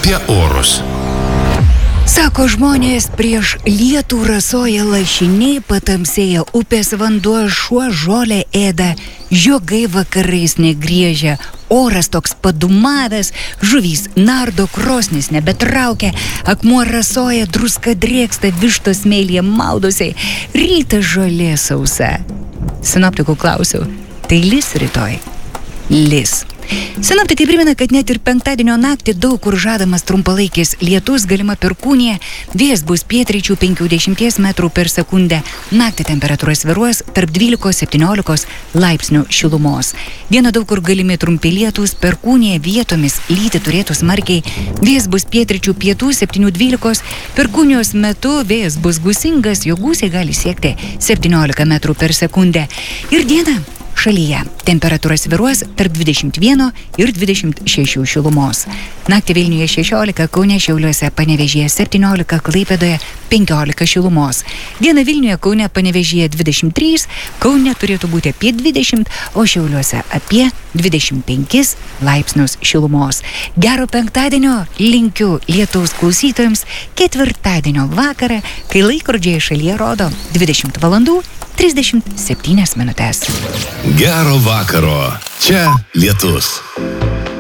apie orus. Sako žmonės, prieš lietų rasoja lašiniai, patamsėja upės vanduo, šuo žolę ėda, žiogai vakarais negriežia, oras toks padumavęs, žuvys nardo, krosnis nebetraukia, akmuo rasoja, druska drėksta, vištos smėlyje maudosi, rytas žolė sausa. Sinoptikų klausiau, tai lis rytoj? Lis. Sinoptikai primena, kad net ir penktadienio naktį daug kur žadamas trumpalaikis lietus, galima perkūnija, vėjas bus pietryčių 50 metrų per sekundę, naktį temperatūra svyruos tarp 12-17 laipsnių šilumos. Dieną daug kur galimi trumpi lietūs, perkūnija, vietomis lyti turėtų smarkiai, vėjas bus pietryčių pietų 7-12, perkūnijos metu vėjas bus gūsingas, jo gūsiai gali siekti 17 metrų per sekundę. Ir dieną šalyje temperatūra svyruos tarp 21 ir 26 šilumos. Naktį Vilniuje 16, Kaune, Šiauliuose, Panevėžyje 17, Klaipėdoje 15 šilumos. Dieną Vilniuje, Kaune, Panevėžyje 23, Kaune turėtų būti apie 20, o Šiauliuose apie 25 laipsnius šilumos. Gero penktadienio linkiu lietaus klausytojams ketvirtadienio vakarą, kai laikrodžiai šalyje rodo 20 valandų 37 minutės. Gero vakaro. Čia lietus.